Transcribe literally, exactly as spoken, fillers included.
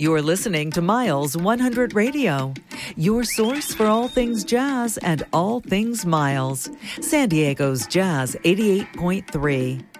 You're listening to Miles one hundred Radio, your source for all things jazz and all things Miles. San Diego's Jazz eighty-eight point three.